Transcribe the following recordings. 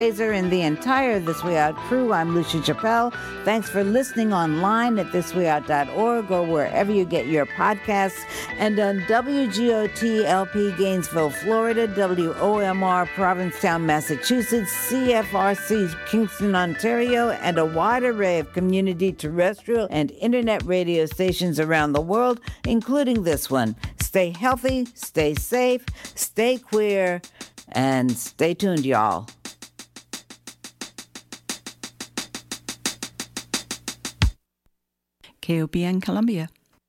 And the entire This Way Out crew, I'm Lucia Chappelle. Thanks for listening online at thiswayout.org or wherever you get your podcasts. And on WGOT LP Gainesville, Florida, WOMR Provincetown, Massachusetts, CFRC Kingston, Ontario, and a wide array of community terrestrial and internet radio stations around the world, including this one. Stay healthy, stay safe, stay queer, and stay tuned, y'all. KOPN Columbia.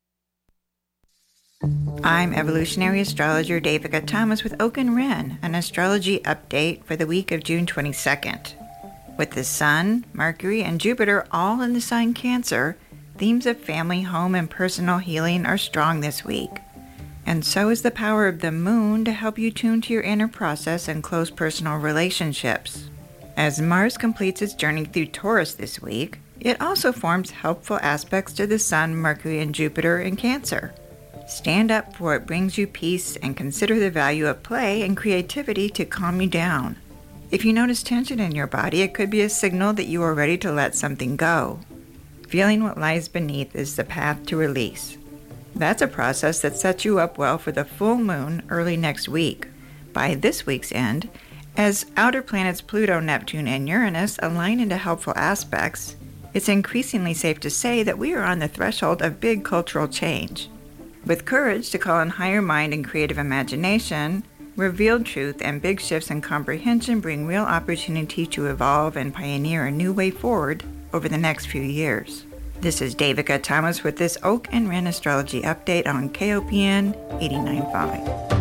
I'm evolutionary astrologer Devika Thomas with Oak and Wren, an astrology update for the week of June 22nd. With the Sun, Mercury, and Jupiter all in the sign Cancer, themes of family, home, and personal healing are strong this week. And so is the power of the Moon to help you tune to your inner process and close personal relationships. As Mars completes its journey through Taurus this week, it also forms helpful aspects to the Sun, Mercury, and Jupiter in Cancer. Stand up for what brings you peace and consider the value of play and creativity to calm you down. If you notice tension in your body, it could be a signal that you are ready to let something go. Feeling what lies beneath is the path to release. That's a process that sets you up well for the full moon early next week. By this week's end, as outer planets Pluto, Neptune, and Uranus align into helpful aspects, it's increasingly safe to say that we are on the threshold of big cultural change. With courage to call on higher mind and creative imagination, revealed truth and big shifts in comprehension bring real opportunity to evolve and pioneer a new way forward over the next few years. This is Devika Thomas with this Oak and Wren Astrology Update on KOPN 89.5.